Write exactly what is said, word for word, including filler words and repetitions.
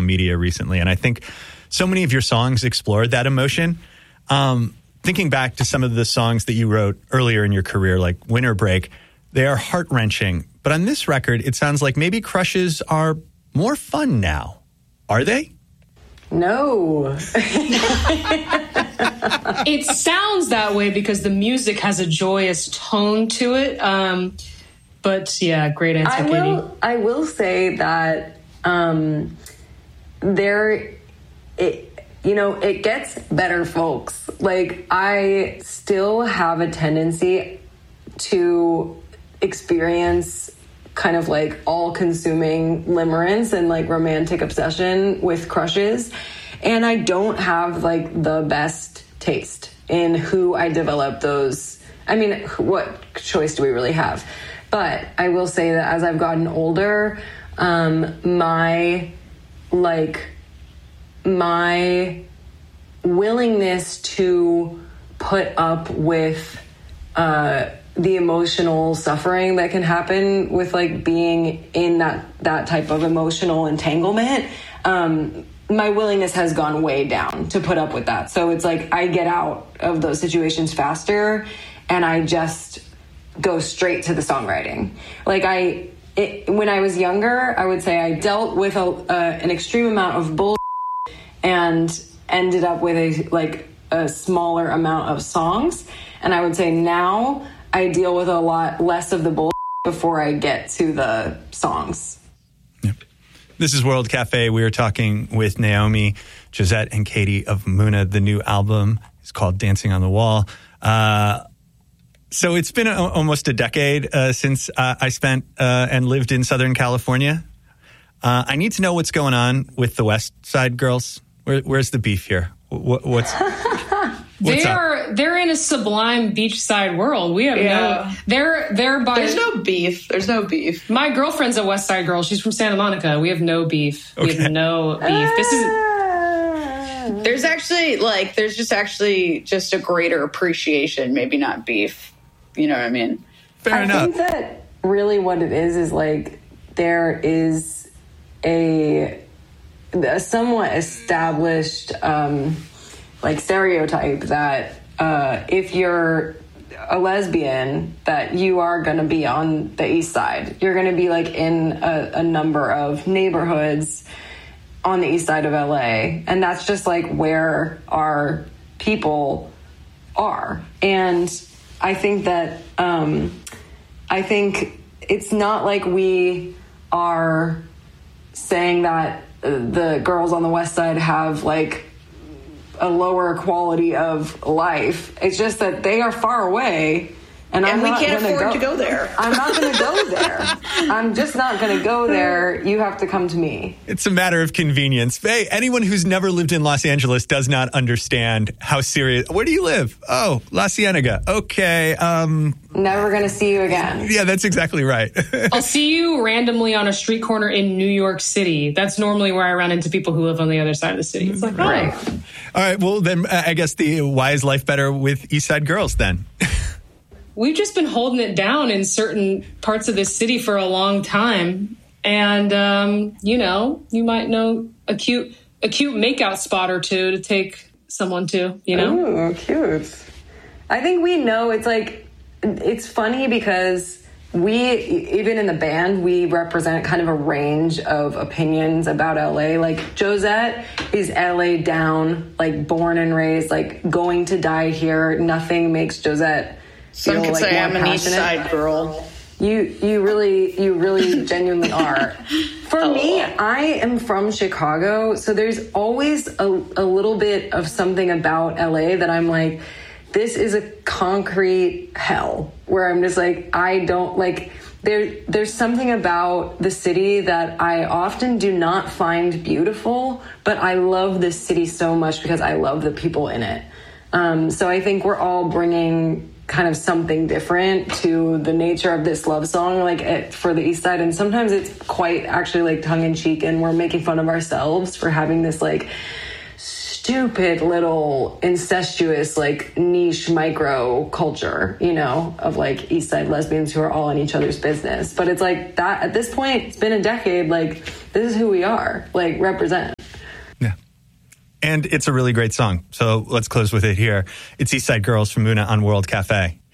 media recently, and I think so many of your songs explored that emotion. Um, thinking back to some of the songs that you wrote earlier in your career, like Winter Break, they are heart-wrenching. But on this record, it sounds like maybe crushes are more fun now. Are they? No. It sounds that way because the music has a joyous tone to it. Um, but yeah, great answer, I Katie. will, I will say that um, there, it, you know, it gets better, folks. Like, I still have a tendency to experience kind of like all-consuming limerence and like romantic obsession with crushes. And I don't have like the best taste in who I develop those. I mean, what choice do we really have? But I will say that as I've gotten older, um, my like my willingness to put up with uh, the emotional suffering that can happen with like being in that that type of emotional entanglement, um, my willingness has gone way down to put up with that. So it's like I get out of those situations faster, and I just go straight to the songwriting. Like I, it, when I was younger, I would say I dealt with a, uh, an extreme amount of bull and ended up with a like a smaller amount of songs. And I would say now I deal with a lot less of the bull before I get to the songs. Yep. This is World Cafe. We are talking with Naomi, Josette, and Katie of Muna. The new album is called Dancing on the Wall. Uh, so it's been a, almost a decade uh, since uh, I spent uh, and lived in Southern California. Uh, I need to know what's going on with the West Side girls. Where, where's the beef here? What, what's... They are they're in a sublime beachside world. We have yeah. no they're they're by There's no beef. There's no beef. My girlfriend's a West Side girl. She's from Santa Monica. We have no beef. Okay. We have no beef. This is There's actually like there's just actually just a greater appreciation, maybe not beef. You know what I mean? Fair I enough. think that really what it is is like there is a, a somewhat established um like stereotype that uh, if you're a lesbian, that you are going to be on the East Side. You're going to be like in a, a number of neighborhoods on the East Side of L A. And that's just like where our people are. And I think that, um, I think it's not like we are saying that uh, the girls on the West Side have like a lower quality of life. It's just that they are far away, and, and I'm we not can't gonna afford go, to go there. I'm not going to go there. I'm just not going to go there. You have to come to me. It's a matter of convenience. Hey, anyone who's never lived in Los Angeles does not understand how serious. Where do you live? Oh, La Cienega. Okay. Um, Never going to see you again. yeah, that's exactly right. I'll see you randomly on a street corner in New York City. That's normally where I run into people who live on the other side of the city. It's like, oh. Right. All right. Well, then uh, I guess the why is life better with East Side girls then? We've just been holding it down in certain parts of this city for a long time. And, um, you know, you might know a cute, a cute makeout spot or two to take someone to, you know? Ooh, cute. I think we know it's like, it's funny because we, even in the band, we represent kind of a range of opinions about L A. Like Josette is L A down, like born and raised, like going to die here. Nothing makes Josette Some could like say I'm passionate. an East Side girl. You you really you really genuinely are. For oh. me, I am from Chicago, so there's always a, a little bit of something about L A that I'm like, this is a concrete hell, where I'm just like, I don't like, there. there's something about the city that I often do not find beautiful, but I love this city so much because I love the people in it. Um, so I think we're all bringing kind of something different to the nature of this love song, like it, for the East Side. And sometimes it's quite actually like tongue in cheek, and we're making fun of ourselves for having this like stupid little incestuous, like niche micro culture, you know, of like East Side lesbians who are all in each other's business. But it's like that at this point, it's been a decade. Like, this is who we are, like, represent. And it's a really great song. So let's close with it here. It's East Side Girls from Muna on World Cafe.